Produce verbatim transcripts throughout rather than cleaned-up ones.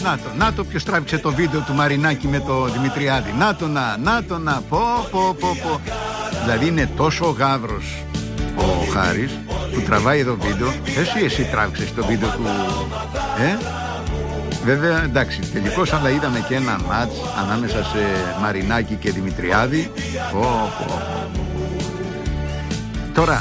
να το, να το ποιος τράβηξε το βίντεο του Μαρινάκη με το Δημητριάδη. Να το να, να το να, πω πω πω πω. Δηλαδή είναι τόσο γάβρος ο Χάρης που τραβάει εδώ βίντεο. Εσύ εσύ τράβηξες το βίντεο του, ε? Βέβαια, εντάξει, τελικώς αλλά είδαμε και ένα μάτς ανάμεσα σε Μαρινάκη και Δημητριάδη. Πω, πω. Τώρα,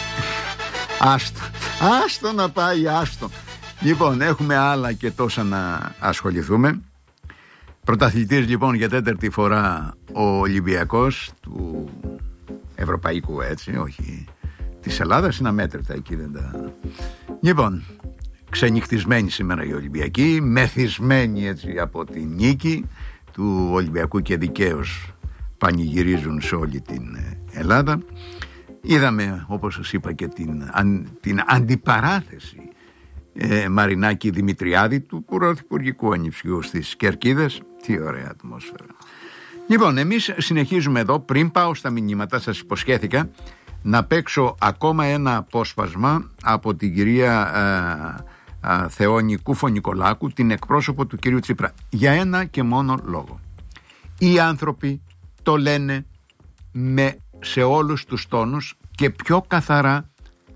άστο, άστο να πάει, άστο. Λοιπόν, έχουμε άλλα και τόσα να ασχοληθούμε. Πρωταθλητής λοιπόν για τέταρτη φορά ο Ολυμπιακός του Ευρωπαϊκού, έτσι, όχι της Ελλάδας, είναι αμέτρητα εκεί δεν τα... Λοιπόν, ξενυχτισμένοι σήμερα οι Ολυμπιακοί, μεθυσμένοι έτσι από τη νίκη του Ολυμπιακού και δικαίως πανηγυρίζουν σε όλη την Ελλάδα. Είδαμε, όπως σας είπα, και την, αν, την αντιπαράθεση ε, Μαρινάκη Δημητριάδη του πρωθυπουργικού ανιψιού στις Κερκίδες. Τι ωραία ατμόσφαιρα. Λοιπόν, εμείς συνεχίζουμε εδώ. Πριν πάω στα μηνύματα, σας υποσχέθηκα να παίξω ακόμα ένα απόσπασμα από την κυρία ε, ε, Θεόνη Κούφο-Νικολάκου, την εκπρόσωπο του κυρίου Τσίπρα, για ένα και μόνο λόγο. Οι άνθρωποι το λένε με, σε όλους τους τόνους και πιο καθαρά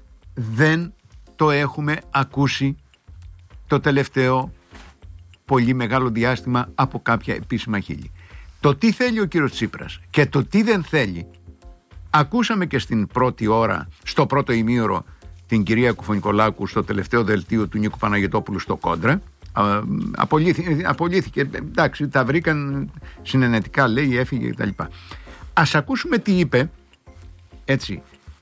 δεν το έχουμε ακούσει το τελευταίο πολύ μεγάλο διάστημα από κάποια επίσημα χείλη. Το τι θέλει ο κύριος Τσίπρας και το τι δεν θέλει ακούσαμε και στην πρώτη ώρα, στο πρώτο ημίωρο, την κυρία Κουφο-Νικολάκου στο τελευταίο δελτίο του Νίκου Παναγιωτόπουλου στο Κόντρα. Απολύθηκε, απολύθηκε, εντάξει, τα βρήκαν συνενετικά, λέει, έφυγε κτλ. Ας ακούσουμε τι είπε, έτσι,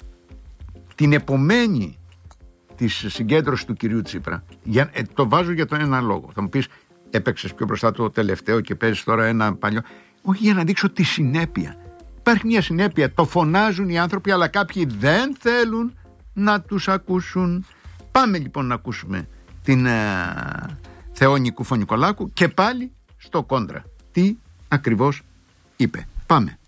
την επομένη της συγκέντρωσης του κυρίου Τσίπρα. Για, ε, το βάζω για τον ένα λόγο. Θα μου πεις, έπαιξες πιο μπροστά το τελευταίο και παίζεις τώρα ένα παλιό. Όχι, για να δείξω τη συνέπεια. Υπάρχει μια συνέπεια. Το φωνάζουν οι άνθρωποι, αλλά κάποιοι δεν θέλουν να τους ακούσουν. Πάμε λοιπόν να ακούσουμε την ε, Θεόνη Κούφο-Νικολάκου και πάλι στο Κόντρα. Τι ακριβώς είπε. Πάμε.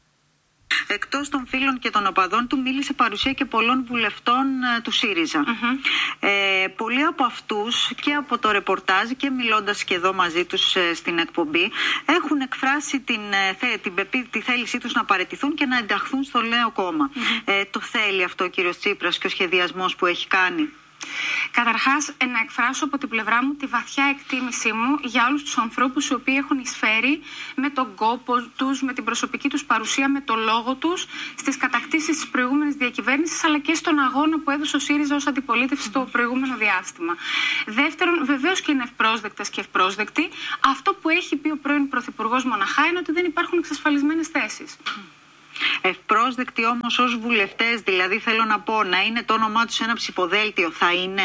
Εκτός των φίλων και των οπαδών του, μίλησε παρουσία και πολλών βουλευτών ε, του ΣΥΡΙΖΑ. Mm-hmm. Ε, πολλοί από αυτούς και από το ρεπορτάζ και μιλώντας και εδώ μαζί τους ε, στην εκπομπή έχουν εκφράσει την, ε, την, την, τη θέλησή τους να παραιτηθούν και να ενταχθούν στο νέο κόμμα. Mm-hmm. Ε, το θέλει αυτό ο κύριος Τσίπρας και ο σχεδιασμός που έχει κάνει? Καταρχάς, να εκφράσω από την πλευρά μου τη βαθιά εκτίμησή μου για όλους τους ανθρώπους οι οποίοι έχουν εισφέρει με τον κόπο τους, με την προσωπική τους παρουσία, με το λόγο τους στις κατακτήσεις της προηγούμενης διακυβέρνησης, αλλά και στον αγώνα που έδωσε ο ΣΥΡΙΖΑ ως αντιπολίτευση το προηγούμενο διάστημα. Δεύτερον, βεβαίως και είναι ευπρόσδεκτες και ευπρόσδεκτοι. Αυτό που έχει πει ο πρώην Πρωθυπουργός μοναχά είναι ότι δεν υπάρχουν εξασφαλισμένες θέσεις. Ευπρόσδεκτοι όμως ως βουλευτές, δηλαδή θέλω να πω, να είναι το όνομά τους ένα ψηφοδέλτιο, θα είναι?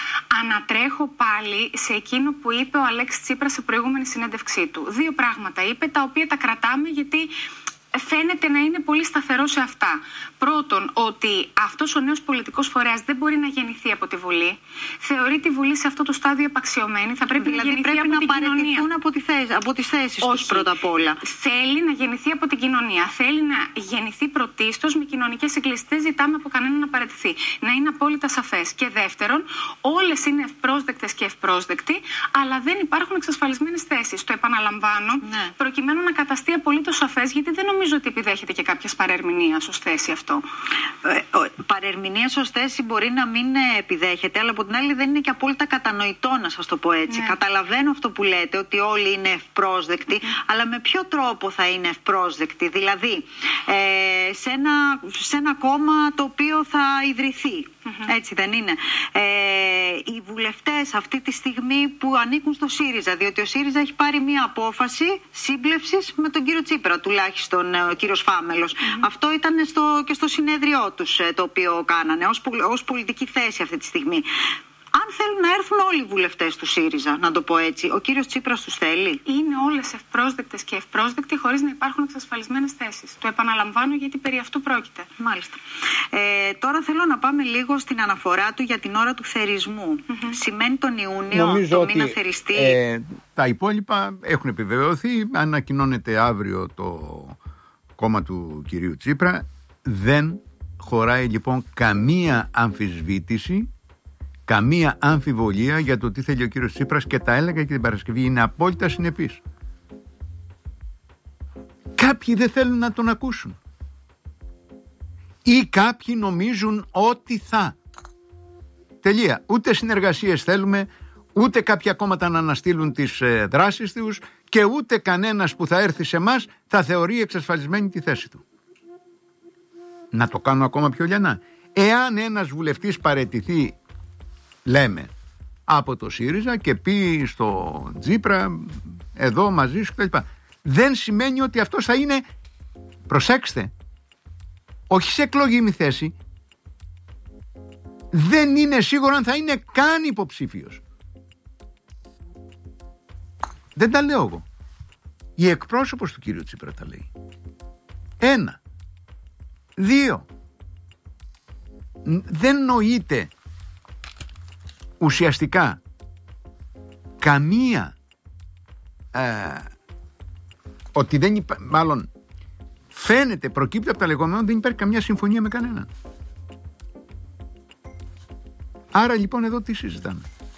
Ανατρέχω πάλι σε εκείνο που είπε ο Αλέξης Τσίπρας σε προηγούμενη συνέντευξή του. Δύο πράγματα είπε, τα οποία τα κρατάμε γιατί φαίνεται να είναι πολύ σταθερό σε αυτά. Πρώτον, ότι αυτός ο νέος πολιτικός φορέας δεν μπορεί να γεννηθεί από τη Βουλή. Θεωρεί τη Βουλή σε αυτό το στάδιο απαξιωμένη. Θα πρέπει δηλαδή να γεννηθεί πρέπει από να την κοινωνία. Από, τη θέση, από τις θέσεις τους πρώτα απ' όλα. Θέλει να γεννηθεί από την κοινωνία. Θέλει να γεννηθεί πρωτίστως με κοινωνικές συγκλήσεις. Δεν ζητάμε από κανέναν να παραιτηθεί. Να είναι απόλυτα σαφές. Και δεύτερον, όλες είναι ευπρόσδεκτες και ευπρόσδεκτοι, αλλά δεν υπάρχουν εξασφαλισμένες θέσεις. Το επαναλαμβάνω, ναι, προκειμένου να καταστεί απολύτως σαφές, γιατί δεν νομίζω ότι επιδέχεται και κάποια παρερμηνία ως θέση αυτό. Ε, παρερμηνία ως θέση μπορεί να μην επιδέχεται, αλλά από την άλλη δεν είναι και απόλυτα κατανοητό, να σας το πω έτσι. Ναι. Καταλαβαίνω αυτό που λέτε, ότι όλοι είναι ευπρόσδεκτοι, mm. αλλά με ποιο τρόπο θα είναι ευπρόσδεκτοι? Δηλαδή, ε, σε, ένα, σε ένα κόμμα το οποίο θα ιδρυθεί. Mm-hmm. Έτσι δεν είναι? Ε, οι βουλευτές αυτή τη στιγμή που ανήκουν στο ΣΥΡΙΖΑ, διότι ο ΣΥΡΙΖΑ έχει πάρει μια απόφαση σύμπλευσης με τον κύριο Τσίπρα, τουλάχιστον ο κύριος Φάμελος. Mm-hmm. Αυτό ήταν στο, και στο συνέδριό τους το οποίο κάνανε ως, ως πολιτική θέση αυτή τη στιγμή. Αν θέλουν να έρθουν όλοι οι βουλευτές του ΣΥΡΙΖΑ, να το πω έτσι, ο κύριος Τσίπρας τους θέλει? Είναι όλες ευπρόσδεκτες και ευπρόσδεκτοι χωρίς να υπάρχουν εξασφαλισμένες θέσεις. Το επαναλαμβάνω γιατί περί αυτού πρόκειται. Μάλιστα. Ε, τώρα θέλω να πάμε λίγο στην αναφορά του για την ώρα του θερισμού. Mm-hmm. Σημαίνει τον Ιούνιο, νομίζω το μήνα ότι, θεριστή. Ε, τα υπόλοιπα έχουν επιβεβαιωθεί. Ανακοινώνεται αύριο το κόμμα του κυρίου Τσίπρα. Δεν χωράει λοιπόν καμία αμφισβήτηση, καμία αμφιβολία για το τι θέλει ο κύριος Τσίπρας και τα έλεγα και την Παρασκευή. Είναι απόλυτα συνεπής. Κάποιοι δεν θέλουν να τον ακούσουν. Ή κάποιοι νομίζουν ότι θα. Τελεία. Ούτε συνεργασίες θέλουμε, ούτε κάποια κόμματα να αναστείλουν τις ε, δράσεις τους και ούτε κανένας που θα έρθει σε εμάς θα θεωρεί εξασφαλισμένη τη θέση του. Να το κάνω ακόμα πιο λιανά. Εάν ένας βουλευτής παραιτηθεί, λέμε, από το ΣΥΡΙΖΑ και πει στο Τσίπρα εδώ μαζί σου κτλ, δεν σημαίνει ότι αυτός θα είναι, προσέξτε, όχι σε εκλογήμη θέση, δεν είναι σίγουρο αν θα είναι καν υποψήφιος. Δεν τα λέω εγώ. Η εκπρόσωπος του κύριου Τσίπρα τα λέει. Ένα. Δύο. Δεν νοείται ουσιαστικά καμία ε, ότι δεν υπά... μάλλον φαίνεται, προκύπτει από τα λεγόμενα, δεν υπάρχει καμία συμφωνία με κανέναν. Άρα λοιπόν εδώ τι συζητάμε?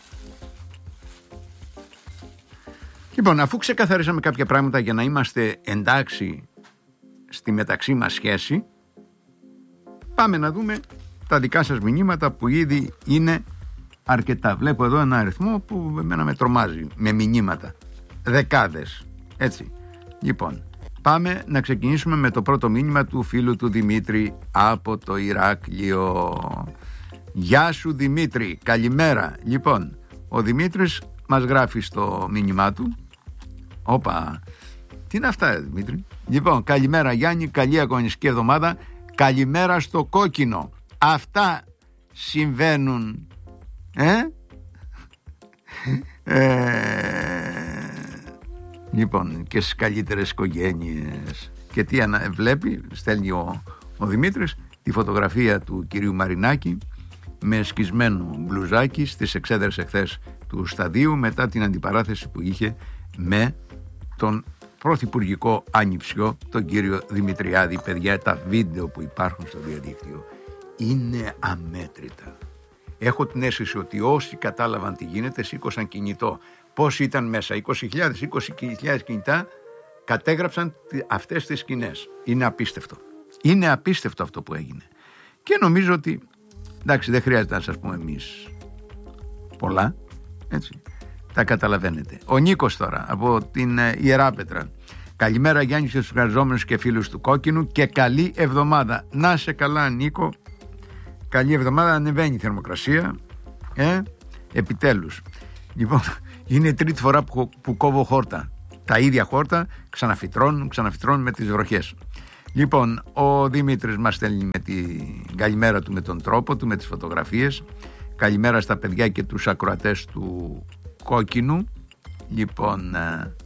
Λοιπόν, αφού ξεκαθαρίσαμε κάποια πράγματα για να είμαστε εντάξει στη μεταξύ μας σχέση, πάμε να δούμε τα δικά σας μηνύματα που ήδη είναι αρκετά. Βλέπω εδώ ένα αριθμό που εμένα με τρομάζει με μηνύματα. Δεκάδες. Έτσι. Λοιπόν, πάμε να ξεκινήσουμε με το πρώτο μήνυμα του φίλου του Δημήτρη από το Ηράκλειο. Γεια σου Δημήτρη, καλημέρα. Λοιπόν, ο Δημήτρης μας γράφει στο μήνυμά του. Όπα, τι είναι αυτά Δημήτρη? Λοιπόν, καλημέρα Γιάννη, καλή αγωνιστική εβδομάδα. Καλημέρα στο κόκκινο. Αυτά συμβαίνουν. Ε? ε... Λοιπόν, και στις καλύτερες οικογένειες. Και τι ανα... βλέπει, στέλνει ο, ο Δημήτρης τη φωτογραφία του κυρίου Μαρινάκη με σκισμένο μπλουζάκι στις εξέδρες εχθές του σταδίου μετά την αντιπαράθεση που είχε με τον πρωθυπουργικό άνυψιο, τον κύριο Δημητριάδη. Παιδιά, τα βίντεο που υπάρχουν στο διαδίκτυο είναι αμέτρητα. Έχω την αίσθηση ότι όσοι κατάλαβαν τι γίνεται σήκωσαν κινητό. Πόσοι ήταν μέσα, είκοσι χιλιάδες, είκοσι χιλιάδες κινητά κατέγραψαν αυτές τις σκηνές. Είναι απίστευτο. Είναι απίστευτο αυτό που έγινε. Και νομίζω ότι, εντάξει, δεν χρειάζεται να σας πούμε εμείς πολλά, έτσι. Τα καταλαβαίνετε. Ο Νίκος τώρα από την Ιεράπετρα. Καλημέρα Γιάννη και στους εργαζόμενους και φίλους του Κόκκινου και καλή εβδομάδα. Να σε καλά Νίκο. Καλή εβδομάδα, ανεβαίνει η θερμοκρασία. Ε, επιτέλους. Λοιπόν, είναι η τρίτη φορά που, που κόβω χόρτα. Τα ίδια χόρτα ξαναφυτρώνουν, ξαναφυτρώνουν με τις βροχές. Λοιπόν, ο Δημήτρης μας στέλνει με την καλημέρα του, με τον τρόπο του, με τις φωτογραφίες. Καλημέρα στα παιδιά και τους ακροατές του Κόκκινου. Λοιπόν, ε,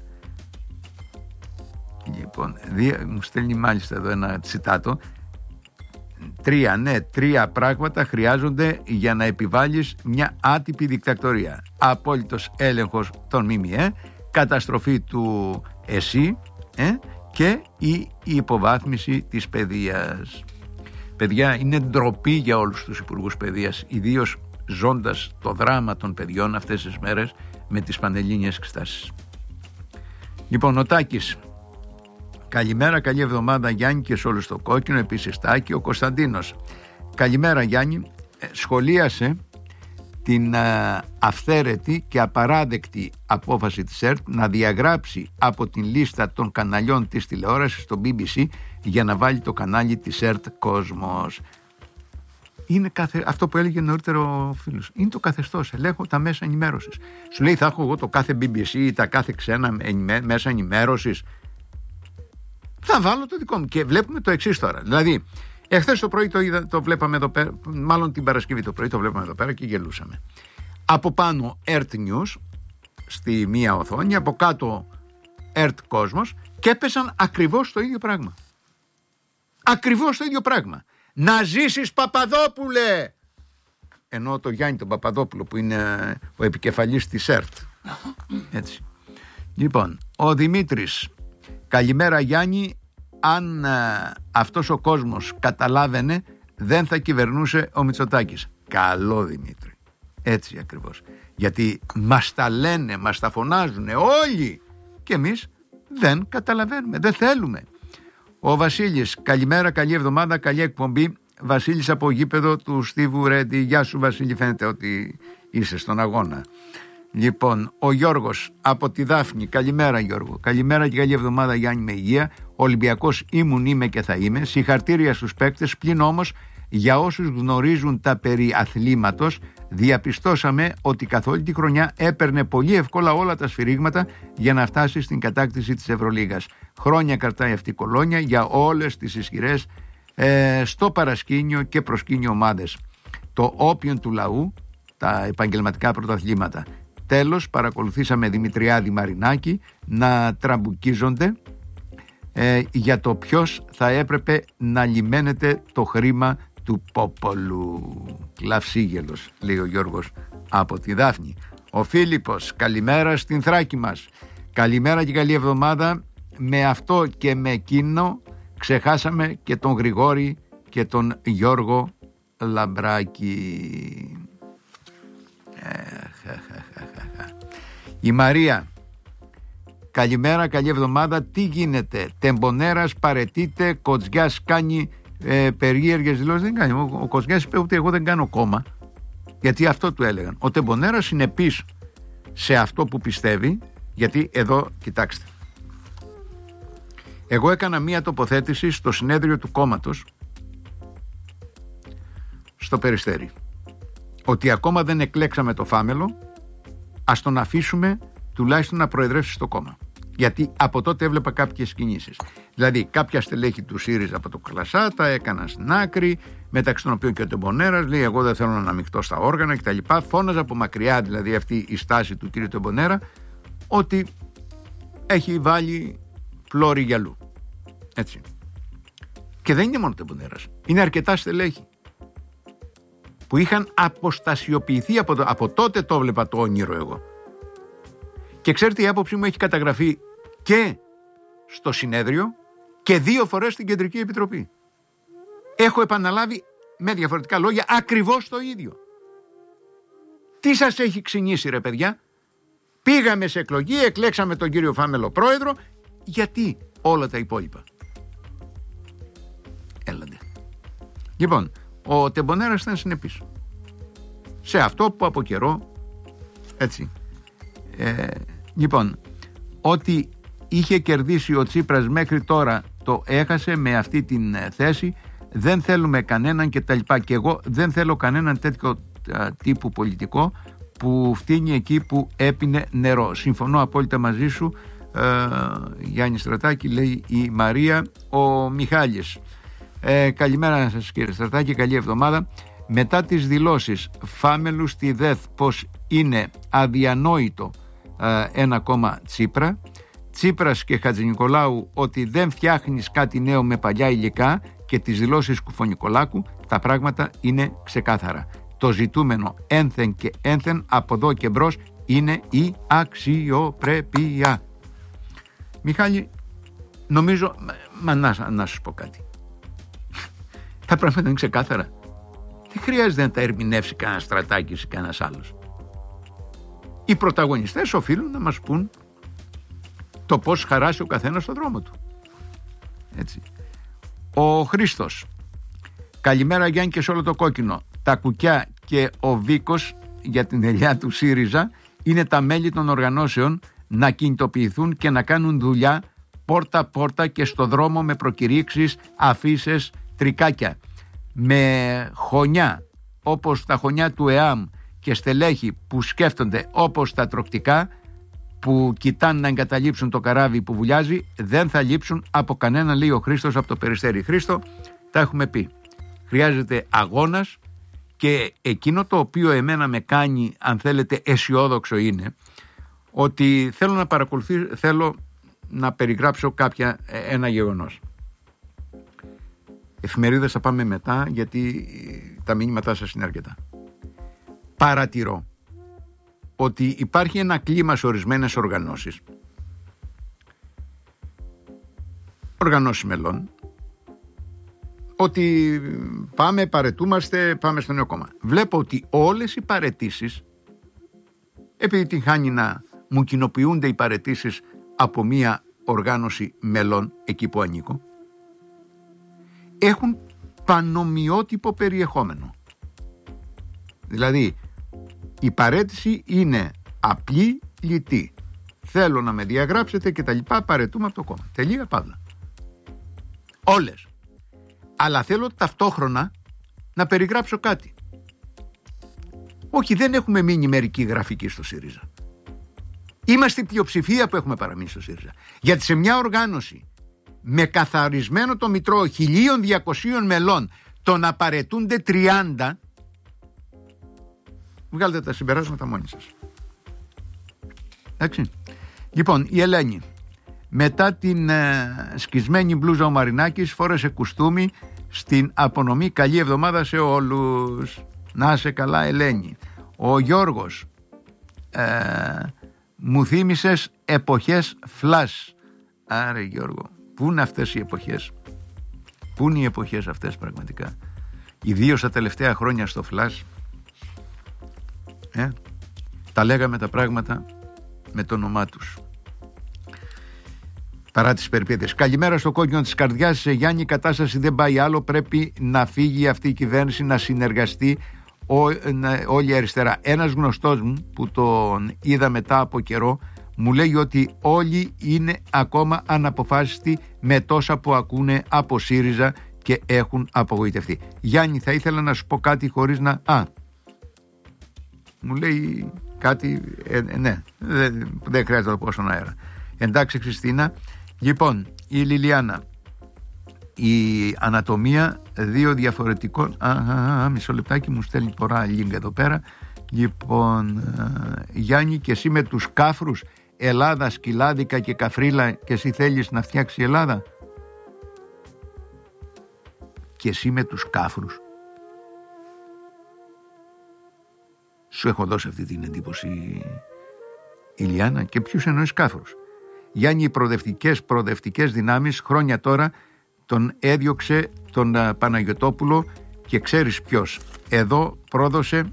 λοιπόν δι, μου στέλνει μάλιστα εδώ ένα τσιτάτο. Τρία, ναι, τρία πράγματα χρειάζονται για να επιβάλλεις μια άτυπη δικτατορία. Απόλυτος έλεγχος των ΜΜΕ, καταστροφή του ΕΣΥ ε, και η υποβάθμιση της παιδείας. Παιδιά, είναι ντροπή για όλους τους υπουργούς παιδείας, ιδίως ζώντας το δράμα των παιδιών αυτές τις μέρες με τις πανελλήνιες εξετάσεις. Λοιπόν, ο Τάκης. Καλημέρα, καλή εβδομάδα Γιάννη και σε όλους το Κόκκινο, επίσης Τάκη. Ο Κωνσταντίνος. Καλημέρα Γιάννη, σχολίασε την α, αυθαίρετη και απαράδεκτη απόφαση της ΕΡΤ να διαγράψει από την λίστα των καναλιών της τηλεόρασης στο μπι μπι σι για να βάλει το κανάλι της ΕΡΤ Κόσμος. Είναι κάθε, αυτό που έλεγε νωρίτερο ο φίλος. Είναι το καθεστώς. Ελέγχω τα μέσα ενημέρωσης. Σου λέει θα έχω εγώ το κάθε μπι μπι σι ή τα κάθε ξένα μέσα ενημέρωσης. Θα βάλω το δικό μου. Και βλέπουμε το εξής τώρα. Δηλαδή, εχθές το πρωί το, είδα, το βλέπαμε εδώ πέρα, μάλλον την Παρασκευή το πρωί το βλέπαμε εδώ πέρα και γελούσαμε. Από πάνω ΕΡΤ News στη μία οθόνη, από κάτω ΕΡΤ Κόσμος και έπεσαν ακριβώς το ίδιο πράγμα. Ακριβώς το ίδιο πράγμα. Να ζήσεις Παπαδόπουλε! Ενώ το Γιάννη τον Παπαδόπουλο που είναι ο επικεφαλής της ΕΡΤ. Έτσι. Λοιπόν, ο Δημήτρης. Καλημέρα Γιάννη, αν α, αυτός ο κόσμος καταλάβαινε δεν θα κυβερνούσε ο Μητσοτάκης. Καλό Δημήτρη. Έτσι ακριβώς. Γιατί μας τα λένε, μας τα φωνάζουν όλοι και εμείς δεν καταλαβαίνουμε, δεν θέλουμε. Ο Βασίλης, καλημέρα, καλή εβδομάδα, καλή εκπομπή. Βασίλης από γήπεδο του Στίβου Ρέντι. Γεια σου Βασίλη, φαίνεται ότι είσαι στον αγώνα. Λοιπόν, ο Γιώργος από τη Δάφνη, καλημέρα Γιώργο. Καλημέρα και καλή εβδομάδα Γιάννη με υγεία. Ολυμπιακός ήμουν, είμαι και θα είμαι. Συγχαρτήρια στους παίκτες, πλην όμως για όσους γνωρίζουν τα περί αθλήματος, διαπιστώσαμε ότι καθ' όλη τη χρονιά έπαιρνε πολύ εύκολα όλα τα σφυρίγματα για να φτάσει στην κατάκτηση της Ευρωλίγας. Χρόνια κρατάει αυτή η κολόνια για όλες τις ισχυρές ε, στο παρασκήνιο και προσκήνιο ομάδες. Το όπιον του λαού, τα επαγγελματικά πρωταθλήματα. Τέλος, παρακολουθήσαμε Δημητριάδη Μαρινάκη να τραμπουκίζονται ε, για το ποιος θα έπρεπε να λιμένεται το χρήμα του Πόπολου. Κλαυσίγελος, λέει ο Γιώργος από τη Δάφνη. Ο Φίλιππος, καλημέρα στην Θράκη μας. Καλημέρα και καλή εβδομάδα. Με αυτό και με εκείνο ξεχάσαμε και τον Γρηγόρη και τον Γιώργο Λαμπράκη. Η Μαρία, καλημέρα, καλή εβδομάδα. Τι γίνεται? Τεμπονέρας παρετείται, Κοτζιάς κάνει ε, περίεργες δηλώσεις. Δεν κάνει. Ο, ο Κοτζιάς είπε ότι εγώ δεν κάνω κόμμα, γιατί αυτό του έλεγαν. Ο Τεμπονέρας είναι πίσω σε αυτό που πιστεύει, γιατί εδώ κοιτάξτε, εγώ έκανα μία τοποθέτηση στο συνέδριο του κόμματος στο Περιστέρι, ότι ακόμα δεν εκλέξαμε το Φάμελο, ας τον αφήσουμε τουλάχιστον να προεδρεύσει στο κόμμα. Γιατί από τότε έβλεπα κάποιες κινήσεις. Δηλαδή κάποια στελέχη του ΣΥΡΙΖΑ από το Κλασσά τα έκαναν στην άκρη, μεταξύ των οποίων και ο Τεμπονέρας λέει εγώ δεν θέλω να αναμειχθώ στα όργανα κτλ. Φώναζα από μακριά δηλαδή αυτή η στάση του κ. Τεμπονέρα ότι έχει βάλει πλώρη γυαλού. Έτσι. Και δεν είναι μόνο Τεμπονέρας, είναι αρκετά στελέχη που είχαν αποστασιοποιηθεί από, το, από τότε το έβλεπα το όνειρο εγώ. Και ξέρετε η άποψή μου έχει καταγραφεί και στο συνέδριο και δύο φορές στην Κεντρική Επιτροπή. Έχω επαναλάβει με διαφορετικά λόγια ακριβώς το ίδιο. Τι σας έχει ξυνήσει ρε παιδιά? Πήγαμε σε εκλογή, εκλέξαμε τον κύριο Φάμελο πρόεδρο, γιατί όλα τα υπόλοιπα? Έλαντε. Λοιπόν, ο Τεμπονέρας ήταν συνεπής σε αυτό που από καιρό έτσι ε, λοιπόν, ότι είχε κερδίσει ο Τσίπρας μέχρι τώρα το έχασε με αυτή την θέση. Δεν θέλουμε κανέναν και τα λοιπά. Και εγώ δεν θέλω κανέναν τέτοιο α, τύπου πολιτικό που φτύνει εκεί που έπινε νερό. Συμφωνώ απόλυτα μαζί σου ε, Γιάννη Στρατάκη, λέει η Μαρία. Ο Μιχάλης, ε, καλημέρα σας κύριε Στρατάκη, καλή εβδομάδα. Μετά τις δηλώσεις Φάμελου στη ΔΕΘ πως είναι αδιανόητο ε, ένα κόμμα Τσίπρα, Τσίπρας και Χατζηνικολάου ότι δεν φτιάχνεις κάτι νέο με παλιά υλικά και τις δηλώσεις Κουφονικολάκου, τα πράγματα είναι ξεκάθαρα. Το ζητούμενο ένθεν και ένθεν από εδώ και μπρος είναι η αξιοπρέπεια. Μιχάλη, νομίζω, μα να, να σου πω κάτι. Τα πράγματα είναι ξεκάθαρα. Δεν χρειάζεται να τα ερμηνεύσει κανένα Στρατάκης ή κανένας άλλος. Οι πρωταγωνιστές οφείλουν να μας πούν το πώς χαράσει ο καθένας στον δρόμο του. Έτσι. Ο Χρήστος, καλημέρα Γιάννη και σε όλο το κόκκινο. Τα κουκιά και ο Βίκος για την ελιά του ΣΥΡΙΖΑ είναι τα μέλη των οργανώσεων να κινητοποιηθούν και να κάνουν δουλειά πόρτα-πόρτα και στο δρόμο με προκηρύξεις, αφίσες, τρικάκια. Με χωνιά όπως τα χωνιά του ΕΑΜ και στελέχη που σκέφτονται όπως τα τροκτικά που κοιτάνε να εγκαταλείψουν το καράβι που βουλιάζει, δεν θα λείψουν από κανένα, λέει ο Χρήστος από το Περιστέρι. Χρήστο, τα έχουμε πει. Χρειάζεται αγώνας και εκείνο το οποίο εμένα με κάνει, αν θέλετε, αισιόδοξο είναι ότι θέλω να παρακολουθήσω, θέλω να περιγράψω κάποια, ένα γεγονός. Εφημερίδες θα πάμε μετά γιατί τα μηνύματά σας είναι αρκετά. Παρατηρώ ότι υπάρχει ένα κλίμα σε ορισμένες οργανώσεις, οργανώσεις μελών, ότι πάμε, παρετούμαστε, πάμε στο νέο κόμμα. Βλέπω ότι όλες οι παρετήσεις, επειδή την χάνει να μου κοινοποιούνται οι παρετήσεις από μία οργάνωση μελών, εκεί που ανήκω, έχουν πανομοιότυπο περιεχόμενο. Δηλαδή, η παρέτηση είναι απλή, λιτή. Θέλω να με διαγράψετε και τα λοιπά, παρετούμε από το κόμμα. Τελεία, παύλα. Όλες. Αλλά θέλω ταυτόχρονα να περιγράψω κάτι. Όχι, δεν έχουμε μείνει μερικοί γραφικοί στο ΣΥΡΙΖΑ. Είμαστε η πλειοψηφία που έχουμε παραμείνει στο ΣΥΡΙΖΑ. Γιατί σε μια οργάνωση με καθαρισμένο το μητρό χίλια διακόσια μελών, το να παρετούνται τριάντα, βγάλτε τα συμπεράσματα μόνοι σας. Εντάξει. Λοιπόν, η Ελένη, μετά την ε, σκισμένη μπλούζα ο Μαρινάκης, φόρεσε κουστούμι στην απονομή. Καλή εβδομάδα σε όλους. Να σε καλά, Ελένη. Ο Γιώργος, ε, μου θύμισες εποχές φλας. Άρε Γιώργο, πού είναι αυτές οι εποχές? Πού είναι οι εποχές αυτές πραγματικά? Ιδίως τα τελευταία χρόνια στο φλας. Ε, τα λέγαμε τα πράγματα με το όνομά τους, παρά τις περιπέτειες. Καλημέρα στο κόκκινο της καρδιάς. Γιάννη, η κατάσταση δεν πάει άλλο. Πρέπει να φύγει αυτή η κυβέρνηση, να συνεργαστεί ό, να, όλη η αριστερά. Ένας γνωστός μου που τον είδα μετά από καιρό μου λέει ότι όλοι είναι ακόμα αναποφάσιστοι με τόσα που ακούνε από ΣΥΡΙΖΑ και έχουν απογοητευτεί. Γιάννη, θα ήθελα να σου πω κάτι χωρίς να... Α, μου λέει κάτι... Ε, ναι, δεν, δεν χρειάζεται να το πω στον αέρα. Εντάξει, Χριστίνα. Λοιπόν, η Λιλιάνα, η ανατομία δύο διαφορετικών... Α, α, α, μισό λεπτάκι, μου στέλνει πορά link εδώ πέρα. Λοιπόν, α, Γιάννη, και εσύ με τους κάφρους, Ελλάδα, σκυλάδικα και καφρίλα, και εσύ θέλεις να φτιάξει η Ελλάδα? Και εσύ με τους κάφρους. Σου έχω δώσει αυτή την εντύπωση, Ηλιάνα? Και ποιους εννοείς κάφρους? Γιάννη, οι προοδευτικές, προοδευτικές δυνάμεις χρόνια τώρα τον έδιωξε τον uh, Παναγιωτόπουλο, και ξέρεις ποιος? Εδώ πρόδωσε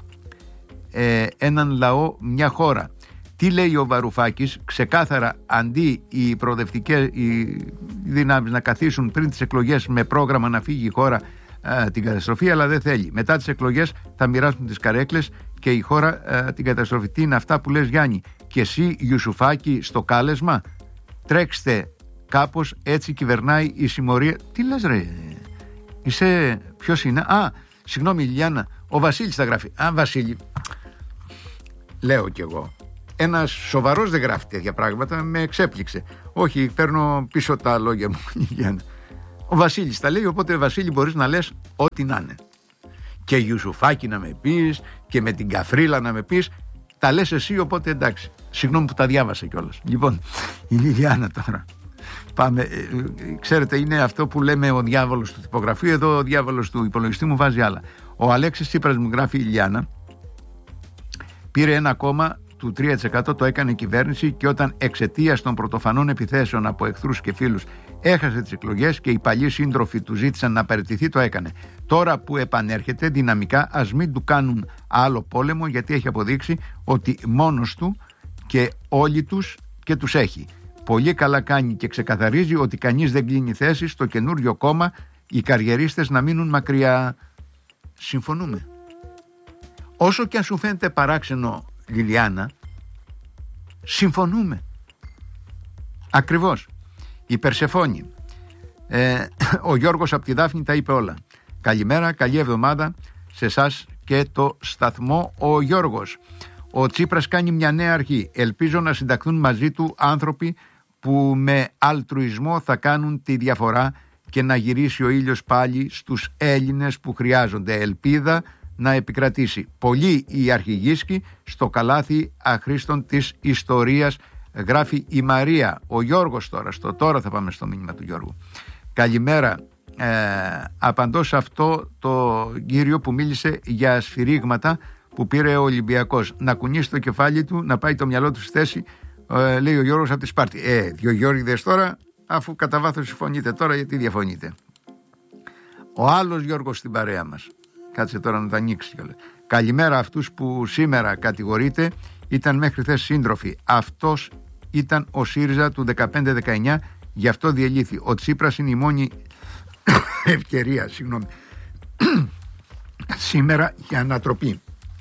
ε, έναν λαό, μια χώρα. Τι λέει ο Βαρουφάκης? Ξεκάθαρα, αντί οι προοδευτικές οι δυνάμεις να καθίσουν πριν τις εκλογές με πρόγραμμα να φύγει η χώρα α, την καταστροφή, αλλά δεν θέλει. Μετά τις εκλογές θα μοιράσουν τις καρέκλες και η χώρα α, την καταστροφή. Τι είναι αυτά που λες, Γιάννη? Και εσύ, Ιουσουφάκη, στο κάλεσμα? Τρέξτε κάπως, έτσι κυβερνάει η συμμορία. Τι λες ρε? Είσαι... Ποιος είναι? Α, συγγνώμη Λιλιάνα, ο Βασίλης θα γράφει. Α, Βασίλη, λέω κι εγώ. Ένας σοβαρός δεν γράφει τέτοια πράγματα, με εξέπληξε. Όχι, παίρνω πίσω τα λόγια μου, Λιλιάνα. Ο Βασίλης τα λέει, οπότε Βασίλη μπορείς να λες ό,τι να είναι. Και Ιουσουφάκη να με πεις, και με την Καφρίλα να με πεις. Τα λες εσύ, οπότε εντάξει. Συγγνώμη που τα διάβασα κιόλας. Λοιπόν, η Λιλιάνα τώρα. Πάμε. Ε, ξέρετε, είναι αυτό που λέμε ο διάβολος του τυπογραφείου. Εδώ ο διάβολος του υπολογιστή μου βάζει άλλα. Ο Αλέξης Τσίπρας, μου γράφει η Λιλιάνα, πήρε ένα κόμμα του τρία τοις εκατό, το έκανε η κυβέρνηση, και όταν εξαιτίας των πρωτοφανών επιθέσεων από εχθρούς και φίλους έχασε τις εκλογές και οι παλιοί σύντροφοι του ζήτησαν να παραιτηθεί, το έκανε. Τώρα που επανέρχεται δυναμικά, ας μην του κάνουν άλλο πόλεμο, γιατί έχει αποδείξει ότι μόνος του και όλοι τους και τους έχει. Πολύ καλά κάνει και ξεκαθαρίζει ότι κανείς δεν κλείνει θέση στο καινούριο κόμμα, οι καριερίστες να μείνουν μακριά. Συμφωνούμε. Όσο και αν σου φαίνεται παράξενο, Λιλιάνα, συμφωνούμε. Ακριβώς. Η Περσεφόνη, ε, ο Γιώργος από τη Δάφνη τα είπε όλα. Καλημέρα, καλή εβδομάδα σε εσάς και το σταθμό. Ο Γιώργος, ο Τσίπρας κάνει μια νέα αρχή. Ελπίζω να συνταχθούν μαζί του άνθρωποι που με αλτρουισμό θα κάνουν τη διαφορά και να γυρίσει ο ήλιος πάλι στους Έλληνες που χρειάζονται. Ελπίδα να επικρατήσει. Πολλοί οι αρχηγίσκοι στο καλάθι αχρήστων της ιστορίας, γράφει η Μαρία. Ο Γιώργος τώρα, στο τώρα θα πάμε στο μήνυμα του Γιώργου. Καλημέρα. Ε, απαντώ σε αυτό το κύριο που μίλησε για σφυρίγματα που πήρε ο Ολυμπιακός. Να κουνήσει το κεφάλι του, να πάει το μυαλό του στη θέση, ε, λέει ο Γιώργος από τη Σπάρτη. Ε, δύο Γιώργηδες τώρα, αφού κατά βάθος συμφωνείτε τώρα, γιατί διαφωνείτε? Ο άλλος Γιώργος στην παρέα μας. Κάτσε τώρα να τα ανοίξει κιόλας. Καλημέρα αυτούς που σήμερα κατηγορείται, ήταν μέχρι χθες σύντροφοι. Αυτός ήταν ο ΣΥΡΙΖΑ του δεκαπέντε δεκαεννιά, γι' αυτό διελήθη. Ο Τσίπρας είναι η μόνη ευκαιρία, συγγνώμη, σήμερα για ανατροπή.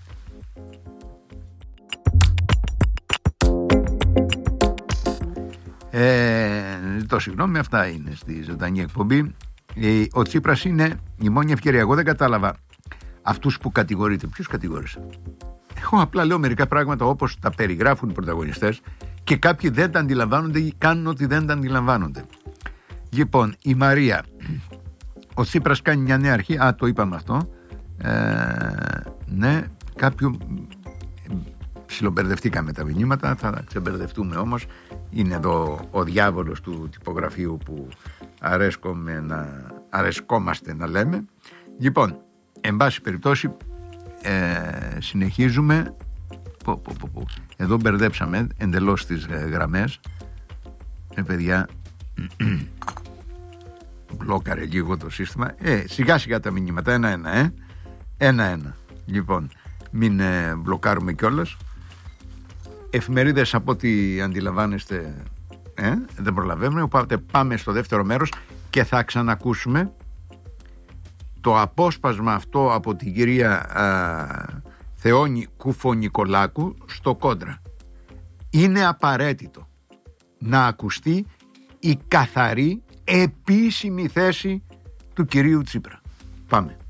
Ε, το συγγνώμη, αυτά είναι στη ζωντανή εκπομπή. Ε, ο Τσίπρας είναι η μόνη ευκαιρία. Εγώ δεν κατάλαβα αυτούς που κατηγορείται. Ποιους κατηγόρησε? Εγώ απλά λέω μερικά πράγματα όπως τα περιγράφουν οι πρωταγωνιστές και κάποιοι δεν τα αντιλαμβάνονται ή κάνουν ότι δεν τα αντιλαμβάνονται. Λοιπόν, η Μαρία. Ο Τσίπρας κάνει μια νέα αρχή. Α, το είπαμε αυτό. Ε, ναι, κάποιου ψιλομπερδευτήκαμε τα μηνύματα. Θα ξεμπερδευτούμε όμως. Είναι εδώ ο διάβολος του τυπογραφείου που αρέσκομαι να, αρεσκόμαστε να λέμε. Λοιπόν, εν πάση περιπτώσει, ε, συνεχίζουμε. Πω, πω, πω, πω. Εδώ μπερδέψαμε εντελώς τις ε, γραμμές. Ε, παιδιά, μπλόκαρε λίγο το σύστημα. Ε, σιγά σιγά τα μηνύματα, ένα-ένα, ε. Ένα-ένα. Λοιπόν, μην ε, μπλοκάρουμε κιόλας. Εφημερίδες από ό,τι αντιλαμβάνεστε, ε, δεν προλαβαίνουμε. Οπότε πάμε στο δεύτερο μέρος και θα ξανακούσουμε το απόσπασμα αυτό από την κυρία α, Θεόνη Κουφονικολάκου στο Κόντρα. Είναι απαραίτητο να ακουστεί η καθαρή επίσημη θέση του κυρίου Τσίπρα. Πάμε.